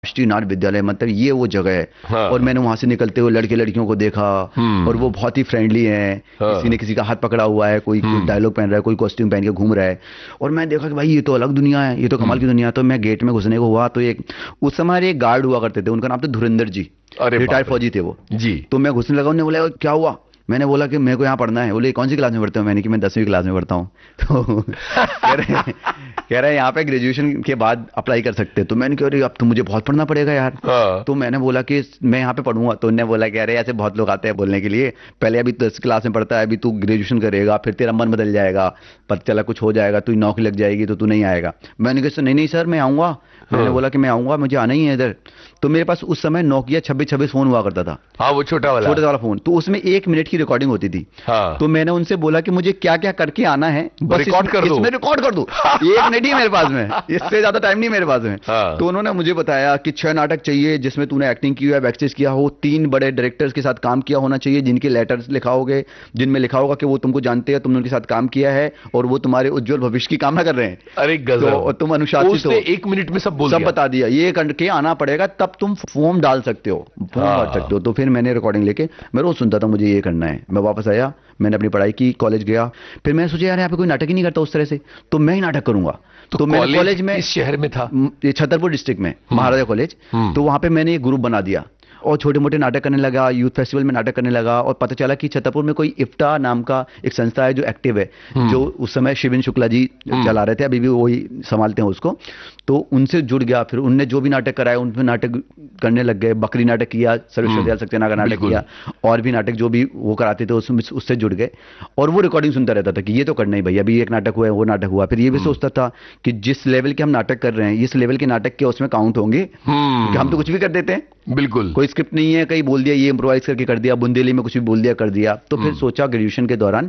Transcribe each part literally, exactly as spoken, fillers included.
राष्ट्रीय नाट्य विद्यालय, मतलब ये वो जगह है। हाँ। और मैंने वहां से निकलते हुए लड़के लड़कियों को देखा हम्म। और वो बहुत ही फ्रेंडली हैं। हाँ। किसी ने किसी का हाथ पकड़ा हुआ है, कोई कोई हम्म। डायलॉग पहन रहा है, कोई कॉस्ट्यूम पहन के घूम रहा है। और मैं देखा कि भाई ये तो अलग दुनिया है, ये तो कमाल हम्म। की दुनिया है। तो मैं गेट में घुसने को हुआ तो एक उस समय एक गार्ड हुआ करते थे, उनका नाम था धुरंधर जी, अरे रिटायर्ड बाप रे। फौजी थे वो। जी। तो मैं घुसने लगा, उन्होंने बोला क्या हुआ। मैंने बोला कि मेरे को यहाँ पढ़ना है। बोले कौन सी क्लास में पढ़ते हो। मैंने कि मैं दसवीं क्लास में पढ़ता हूँ। तो कह रहे कह रहे हैं यहाँ पे ग्रेजुएशन के बाद अप्लाई कर सकते हैं। तो मैंने कहा अरे अब तो मुझे बहुत पढ़ना पड़ेगा यार। हाँ। तो मैंने बोला कि मैं यहाँ पे पढ़ूंगा। तो उन्होंने बोला कि अरे ऐसे बहुत लोग आते हैं बोलने के लिए, पहले अभी दस क्लास में पढ़ता है, अभी तू ग्रेजुएशन करेगा, फिर तेरा मन बदल जाएगा, पता चला कुछ हो जाएगा, तू नौकरी लग जाएगी तो तू नहीं आएगा। मैंने कहा नहीं नहीं सर मैं आऊंगा। मैंने हाँ। बोला कि मैं आऊंगा, मुझे आना ही है इधर। तो मेरे पास उस समय नोकिया छब्बीस छब्बीस फोन हुआ करता था। हाँ वो छोटा वाला। छोटे वाला फोन, तो उसमें एक मिनट की रिकॉर्डिंग होती थी। हाँ। तो मैंने उनसे बोला कि मुझे क्या क्या करके आना है, बस रिकॉर्ड इसमें कर दो। इसमें रिकॉर्ड कर दो। एक मिनट ही मेरे पास में, इससे ज्यादा टाइम नहीं मेरे पास में। हाँ। तो उन्होंने मुझे बताया कि छह नाटक चाहिए जिसमें तूने एक्टिंग की है, बैकस्टेज किया हो, तीन बड़े डायरेक्टर्स के साथ काम किया होना चाहिए, जिनके लेटर्स लिखा होगे, जिनमें लिखा होगा कि वो तुमको जानते हैं, तुमने उनके साथ काम किया है और वो तुम्हारे उज्जवल भविष्य की कामना कर रहे हैं। अरे गजब। तो तुम अनुशासित हो। उसने एक मिनट में सब बोल सब दिया। बता दिया, ये करके आना पड़ेगा तब तुम फॉर्म डाल सकते हो, फॉर्म हाँ। भर सकते हो। तो फिर मैंने रिकॉर्डिंग लेके मैं रोज सुनता था मुझे ये करना है। मैं वापस आया, मैंने अपनी पढ़ाई की, कॉलेज गया। फिर मैंने सोचा यार यहाँ पे कोई नाटक ही नहीं करता उस तरह से, तो मैं ही नाटक करूंगा। तो, तो मैंने कॉलेज में, इस शहर में था म, ये छतरपुर डिस्ट्रिक्ट में महाराजा कॉलेज। तो वहां पे मैंने एक ग्रुप बना दिया और छोटे मोटे नाटक करने लगा, यूथ फेस्टिवल में नाटक करने लगा। और पता चला कि छतरपुर में कोई इफ्टा नाम का एक संस्था है जो एक्टिव है, जो उस समय शिविन शुक्ला जी चला रहे थे, अभी भी वही संभालते हैं उसको। तो उनसे जुड़ गया, फिर उनने जो भी नाटक कराए उनमें नाटक करने लग गए। बकरी नाटक किया, सर्वश्वदयाल सक्सेना का नाटक किया, और भी नाटक जो भी वो कराते थे उसमें उससे जुड़ गए। और वो रिकॉर्डिंग सुनता रहता था कि ये तो करना ही भैया, अभी एक नाटक हुआ है, वो नाटक हुआ। फिर ये भी सोचता था कि जिस लेवल के हम नाटक कर रहे हैं, इस लेवल के नाटक के उसमें काउंट होंगे, क्योंकि हम तो कुछ भी कर देते हैं। बिल्कुल। कोई स्क्रिप्ट नहीं है, कहीं बोल दिया, ये इम्प्रोवाइज करके कर दिया, बुंदेली में कुछ भी बोल दिया कर दिया। तो फिर सोचा ग्रेजुएशन के दौरान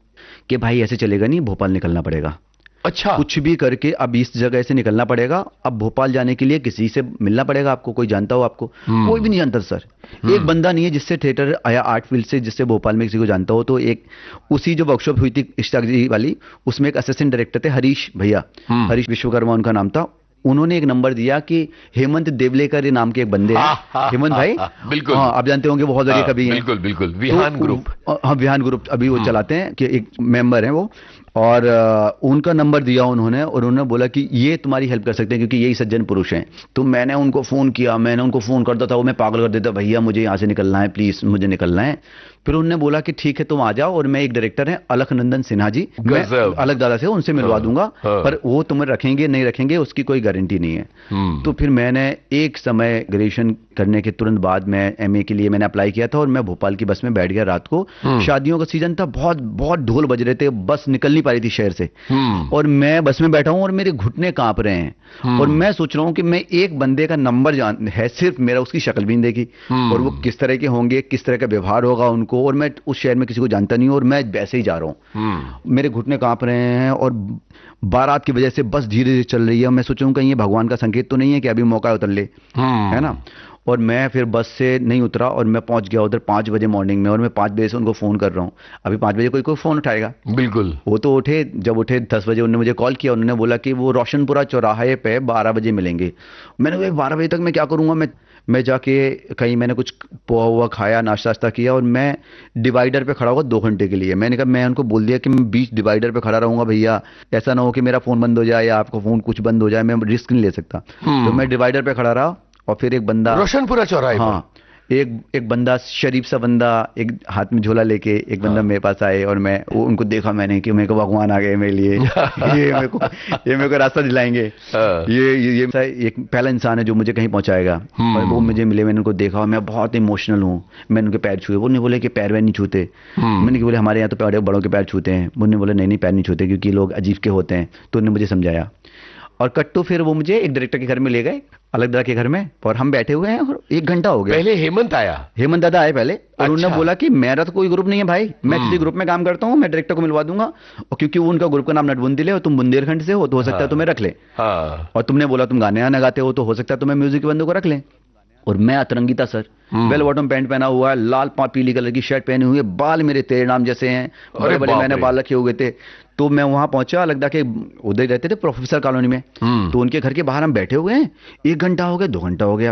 कि भाई ऐसे चलेगा नहीं, भोपाल निकलना पड़ेगा। अच्छा। कुछ भी करके अब इस जगह से निकलना पड़ेगा। अब भोपाल जाने के लिए किसी से मिलना पड़ेगा आपको, कोई जानता हो आपको। कोई भी नहीं जानता सर, एक बंदा नहीं है जिससे थिएटर आया आर्ट फील्ड से, जिससे भोपाल में किसी को जानता हो। तो एक उसी जो वर्कशॉप हुई थी इश्ताक जी वाली, उसमें एक असिस्टेंट डायरेक्टर थे हरीश भैया, हरीश विश्वकर्मा उनका नाम था। उन्होंने एक नंबर दिया कि हेमंत देवलेकर ये नाम के एक बंदे हैं। हेमंत भाई, बिल्कुल हाँ आप जानते होंगे, बहुत बड़ी कवि हैं। बिल्कुल बिल्कुल। विहान ग्रुप। हाँ विहान ग्रुप अभी वो चलाते हैं, कि एक मेंबर हैं वो। और आ, उनका नंबर दिया उन्होंने, और उन्होंने बोला कि ये तुम्हारी हेल्प कर सकते हैं क्योंकि यही सज्जन पुरुष हैं। तो मैंने उनको फ़ोन किया, मैंने उनको फ़ोन करता था, वो मैं पागल कर देता, भैया मुझे यहाँ से निकलना है, प्लीज़ मुझे निकलना है। फिर उन्होंने बोला कि ठीक है तुम आ जाओ, और मैं एक डायरेक्टर हैं अलखनंदन सिन्हा जी, मैं अलग दादा से उनसे मिलवा दूंगा, पर वो तुम्हें रखेंगे नहीं रखेंगे उसकी कोई गारंटी नहीं है। तो फिर मैंने एक समय ग्रेजुएशन करने के तुरंत बाद मैं एमए के लिए मैंने अप्लाई किया था, और मैं भोपाल की बस में बैठ गया रात को। शादियों का सीजन था, बहुत बहुत ढोल बज रहे थे, बस निकल नहीं पा रही थी शहर से, और मैं बस में बैठा हूं और मेरे घुटने कांप रहे हैं। और मैं सोच रहा हूं कि मैं एक बंदे का नंबर जान है सिर्फ मेरा, उसकी शक्ल भी नहीं देखी, और वो किस तरह के होंगे, किस तरह का व्यवहार होगा उनको, और मैं उस शहर में किसी को जानता नहीं हूं, और मैं वैसे ही जा रहा हूं। मेरे घुटने कांप रहे हैं, और बारात की वजह से बस धीरे धीरे चल रही है। मैं सोचूं कहीं ये भगवान का संकेत तो नहीं है कि अभी मौका उतर ले, है ना। और मैं फिर बस से नहीं उतरा, और मैं पहुंच गया उधर पाँच बजे मॉर्निंग में, और मैं पाँच बजे से उनको फ़ोन कर रहा हूँ। अभी पाँच बजे कोई कोई फ़ोन उठाएगा, बिल्कुल। वो तो उठे, जब उठे दस बजे उन्होंने मुझे कॉल किया, उन्होंने बोला कि वो रोशनपुरा चौराहे पे बारह बजे मिलेंगे। मैंने कहा बारह बजे तक मैं क्या करूँगा। मैं मैं जाके कहीं मैंने कुछ पोहा हुआ खाया, नाश्ता वाश्ता किया, और मैं डिवाइडर पे खड़ा हुआ दो घंटे के लिए। मैंने कहा, मैं उनको बोल दिया कि मैं बीच डिवाइडर पे खड़ा रहूँगा भैया, ऐसा ना हो कि मेरा फ़ोन बंद हो जाए या आपका फ़ोन कुछ बंद हो जाए, मैं रिस्क नहीं ले सकता। तो मैं डिवाइडर पे खड़ा रहा, और फिर एक बंदा रोशनपुरा चौराहे, हाँ एक एक बंदा शरीफ सा बंदा, एक हाथ में झोला लेके एक बंदा मेरे पास आए, और मैं वो उनको देखा मैंने कि मेरे को भगवान आ गए मेरे लिए। ये मेरे को ये मेरे को रास्ता दिलाएंगे, ये ये ये एक पहला इंसान है जो मुझे कहीं पहुंचाएगा। और वो मुझे मिले, मैंने उनको देखा, और मैं बहुत इमोशनल हूँ। मैंने उनके पैर छुए, वो नहीं बोले कि पैर वैर नहीं छूते। मैंने बोले हमारे यहाँ तो बड़े बड़ों के पैर छूते हैं। उन्होंने बोले नहीं नहीं पैर नहीं छूते क्योंकि लोग अजीब के होते हैं। तो उन्होंने मुझे समझाया, और कट्टू फिर वो मुझे एक डायरेक्टर के घर में ले गए, अलग दादा के घर में, और हम बैठे हुए हैं, और एक घंटा हो गया। पहले हेमंत आया, हेमंत दादा आए पहले, और उन्होंने अच्छा। बोला कि मेरा तो कोई ग्रुप नहीं है भाई, मैं किसी ग्रुप में काम करता हूँ, मैं डायरेक्टर को मिलवा दूंगा, और क्योंकि वो उनका ग्रुप का नाम नटबुंदी है, तुम बुंदेलखंड से हो तो हो सकता है तुम्हें रख ले, और तुमने बोला तुम गाने आना गाते हो तो हो सकता है तुम्हें म्यूजिक के बंदों को रख ले। और मैं अतरंगी था सर, बेल बॉटम पैंट पहना हुआ है, लाल पीली कलर की शर्ट पहनी हुई है, बाल मेरे तेरे नाम जैसे हैं, बड़े बड़े मैंने बाल रखे हुए थे। तो मैं वहां पहुंचा, लगता कि उधर रहते थे प्रोफेसर कॉलोनी में, तो उनके घर के बाहर हम बैठे हुए हैं, एक घंटा हो गया, दो घंटा हो गया।